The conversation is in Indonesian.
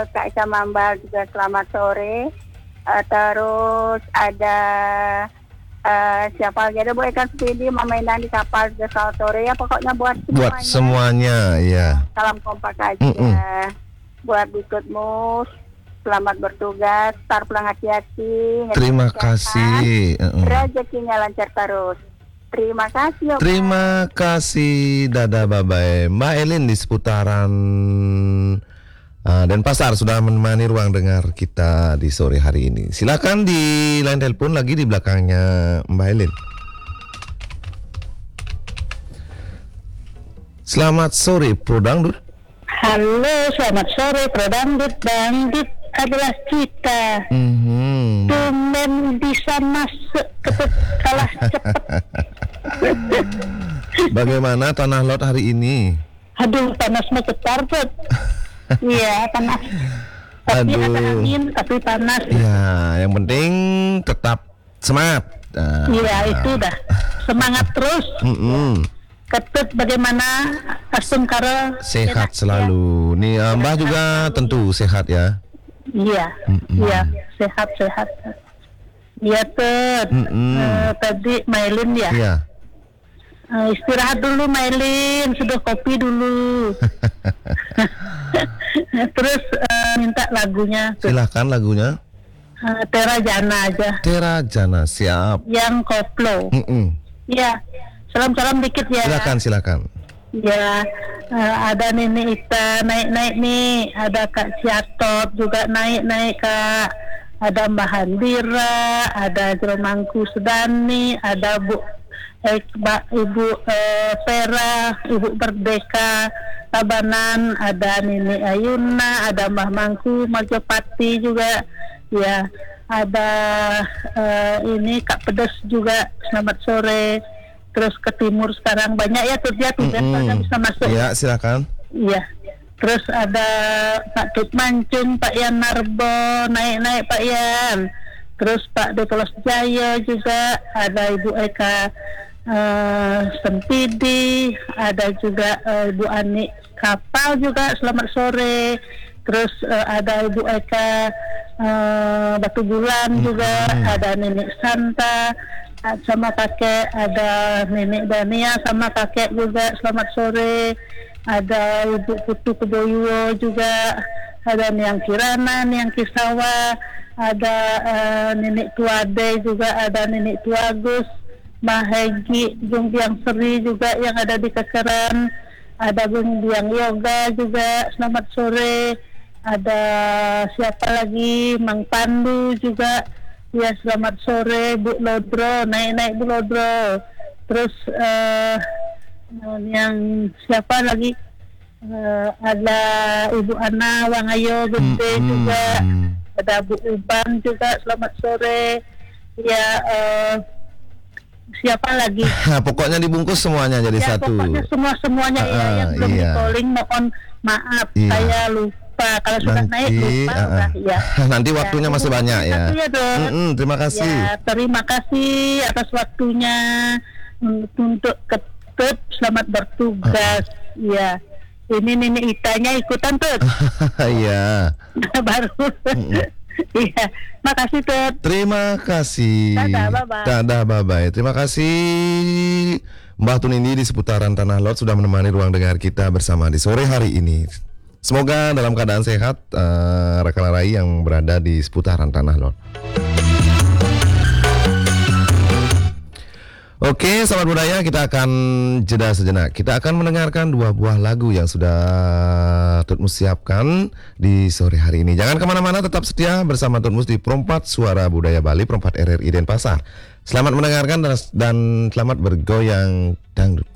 Kak Samambal juga selamat sore. Terus ada siapa lagi? Ada Bu Eka Spidi, Mama Indah di kapal juga selamat sore ya. Pokoknya buat semuanya ya. Salam kompak aja. Buat Bikutmus, selamat bertugas. Tar pulang hati-hati. Terima kasih. Rezekinya lancar terus. Terima kasih. Terima kasih. Dadah bye-bye. Mbak Elin di seputaran Denpasar sudah menemani ruang dengar kita di sore hari ini. Silakan di line telepon lagi di belakangnya Mbak Elin. Selamat sore Pro Dangdut. Halo, selamat sore Pro Dangdut. Dangdut adalah kita. Tumben bisa masuk ke kalah cepat. Bagaimana Tanah Lot hari ini? Aduh, panas mah cetar, Iya, panas. Tapi ada angin, tapi panas. Ya, yang penting tetap semangat. Iya, itu dah. Semangat terus. Ketut bagaimana Asum Karo? Sehat selalu. Nih Mbah juga tentu sehat ya. Iya, iya, sehat. Iya, tadi Mailin ya. Iya. Istirahat dulu Mailin, sudah kopi dulu. Terus minta lagunya. Silahkan lagunya. Tera Jana aja. Tera Jana, siap. Yang koplo. Ya, salam dikit ya. Silakan. Ya, ada Nenek Ita naik nih. Ada Kak Ciatot juga naik Kak. Ada Mbak Handira, ada Jeromangku Sedani, ada Ibu Vera, Ibu Merdeka Tabanan, ada Nenek Ayuna, ada Mbah Mangku Majapati juga, ya, ada ini Kak Pedes juga, selamat sore. Terus ke timur sekarang banyak ya tuh bisa masuk. Iya, silakan. Iya. Terus ada Pak Tut Mancung, Pak Yan Narbo, naik Pak Yan. Terus Pak Depolos Jaya juga, ada Ibu Eka Sempidi, ada juga Ibu Ani Kapal juga, selamat sore. Terus ada Ibu Eka Batu Bulan juga, ada Nenek Santa sama kakek, ada Nenek Dania sama kakek juga, selamat sore. Ada Ibu Putu Keboyo juga, ada Niang Kirana, Niang Kisawa, ada Nenek Tuade juga, ada Nenek Tuagus, Mahegi, Gung Biang Seri juga yang ada di Kekeran, ada Gung Biang Yoga juga, selamat sore. Ada siapa lagi, Mang Pandu juga, ya selamat sore. Bu Lodro, naik Bu Lodro. Terus yang siapa lagi, ada Ibu Ana Wangayo Gede juga, ada Bu Uban juga, selamat sore. Ya, siapa lagi? Pokoknya dibungkus semuanya jadi ya, satu. Pokoknya semuanya ya, yang belum di calling mohon maaf, saya lupa. Kalau sudah naik lupa udah ya. Nanti waktunya masih banyak ya. Terima kasih. Ya, terima kasih atas waktunya untuk Ketut, selamat bertugas. Ya. Ini Nenek Itanya ikutan Tut. Iya. Baru. Iya, makasih Tut. Terima kasih. Dadah bye-bye. Terima kasih Mbah Tunini di seputaran Tanah Lot sudah menemani ruang dengar kita bersama di sore hari ini. Semoga dalam keadaan sehat rekan Rai yang berada di seputaran Tanah Lot. Oke, sahabat budaya, kita akan jeda sejenak. Kita akan mendengarkan dua buah lagu yang sudah Tutmus siapkan di sore hari ini. Jangan kemana-mana, tetap setia bersama Tutmus di Perempat Suara Budaya Bali, Perempat RRI Denpasar. Selamat mendengarkan dan selamat bergoyang dangdut.